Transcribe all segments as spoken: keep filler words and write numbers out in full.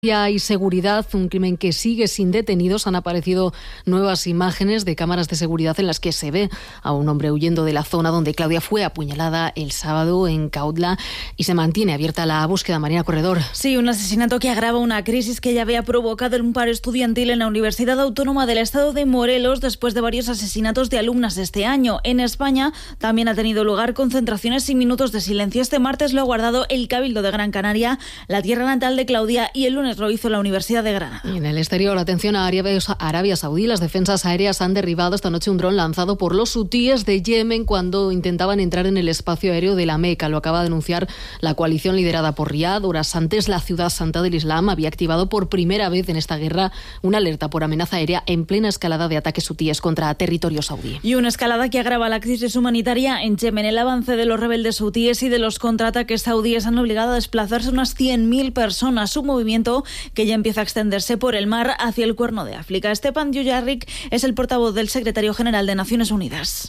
Y seguridad, un crimen que sigue sin detenidos. Han aparecido nuevas imágenes de cámaras de seguridad en las que se ve a un hombre huyendo de la zona donde Claudia fue apuñalada el sábado en Cautla, y se mantiene abierta la búsqueda. Marina Corredor. Sí, un asesinato que agrava una crisis que ya había provocado un paro estudiantil en la Universidad Autónoma del Estado de Morelos después de varios asesinatos de alumnas este año. En España también ha tenido lugar concentraciones y minutos de silencio. Este martes lo ha guardado el Cabildo de Gran Canaria, la tierra natal de Claudia, y el lunes lo hizo la Universidad de Granada. Y en el exterior, atención a Arabia, Arabia Saudí. Las defensas aéreas han derribado esta noche un dron lanzado por los hutíes de Yemen cuando intentaban entrar en el espacio aéreo de la Meca. Lo acaba de anunciar la coalición liderada por Riad. Horas antes, la ciudad santa del Islam había activado por primera vez en esta guerra una alerta por amenaza aérea en plena escalada de ataques hutíes contra territorio saudí. Y una escalada que agrava la crisis humanitaria en Yemen. El avance de los rebeldes hutíes y de los contraataques saudíes han obligado a desplazarse unas cien mil personas. Un movimiento que ya empieza a extenderse por el mar hacia el Cuerno de África. Stepan Dujarric es el portavoz del secretario general de Naciones Unidas.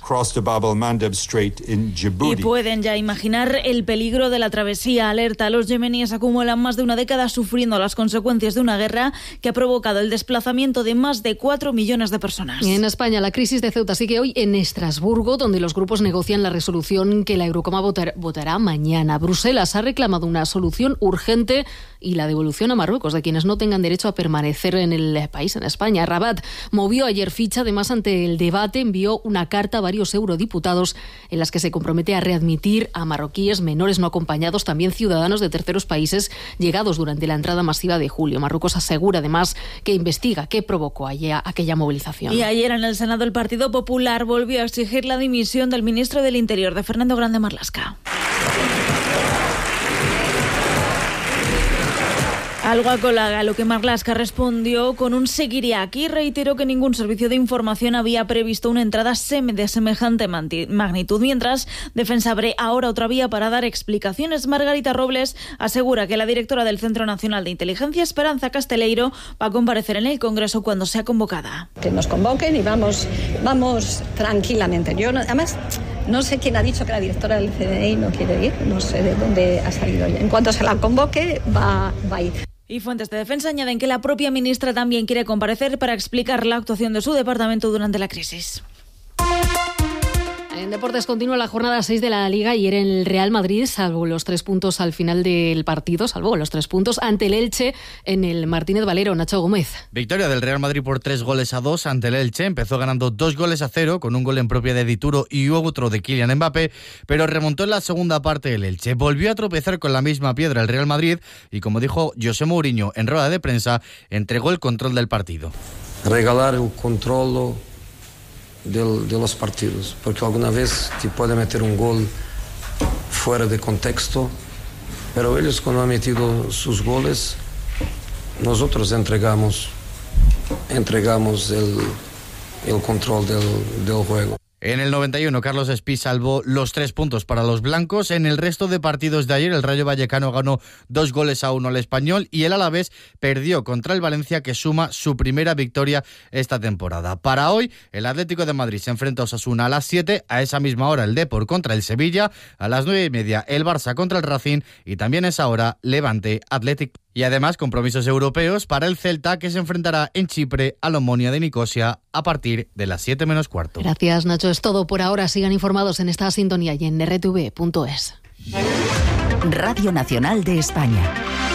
Y pueden ya imaginar el peligro de la travesía. Alerta: los yemeníes acumulan más de una década sufriendo las consecuencias de una guerra que ha provocado el desplazamiento de más de cuatro millones de personas. En España, la crisis de Ceuta sigue hoy en Estrasburgo, donde los grupos negocian la resolución que la Eurocámara votar, votará mañana. Bruselas ha reclamado una solución urgente y la devolución a Marruecos de quienes no tengan derecho a permanecer en el país, en España. Rabat movió ayer ficha. Además, ante el debate, envió una carta a varios eurodiputados en las que se compromete a readmitir a marroquíes menores no acompañados, también ciudadanos de terceros países llegados durante la entrada masiva de julio. Marruecos asegura además que investiga qué provocó allá aquella movilización. Y ayer en el Senado el Partido Popular volvió a exigir la dimisión del ministro del Interior, de Fernando Grande Marlaska. Algo a colar, a lo que Marlaska respondió con un seguiría aquí. Reiteró que ningún servicio de información había previsto una entrada de semejante magnitud. Mientras, Defensa abre ahora otra vía para dar explicaciones. Margarita Robles asegura que la directora del Centro Nacional de Inteligencia, Esperanza Casteleiro, va a comparecer en el Congreso cuando sea convocada. Que nos convoquen y vamos, vamos tranquilamente. Yo, además, no sé quién ha dicho que la directora del C N I no quiere ir. No sé de dónde ha salido ella. En cuanto se la convoque, va, va a ir. Y fuentes de defensa añaden que la propia ministra también quiere comparecer para explicar la actuación de su departamento durante la crisis. En deportes continúa la jornada seis de la Liga. Ayer en el Real Madrid, salvo los tres puntos al final del partido, salvo los tres puntos ante el Elche en el Martínez Valero. Nacho Gómez. Victoria del Real Madrid por tres goles a dos ante el Elche. Empezó ganando dos goles a cero con un gol en propia de Dituro y otro de Kylian Mbappé, pero remontó en la segunda parte el Elche. Volvió a tropezar con la misma piedra el Real Madrid y, como dijo José Mourinho en rueda de prensa, entregó el control del partido. Regalar el control de, de los partidos, porque alguna vez te puede meter un gol fuera de contexto, pero ellos cuando han metido sus goles, nosotros entregamos entregamos el, el control del, del juego. En el noventa y uno, Carlos Espí salvó los tres puntos para los blancos. En el resto de partidos de ayer, el Rayo Vallecano ganó dos goles a uno al Español y el Alavés perdió contra el Valencia, que suma su primera victoria esta temporada. Para hoy, el Atlético de Madrid se enfrenta a Osasuna a las siete, a esa misma hora el Depor contra el Sevilla, a las nueve y media el Barça contra el Racing y también a esa hora Levante Athletic. Y además compromisos europeos para el Celta, que se enfrentará en Chipre al Omonia de Nicosia a partir de las siete menos cuarto. Gracias, Nacho. Es todo por ahora. Sigan informados en esta sintonía y en erre te ve punto es. Radio Nacional de España.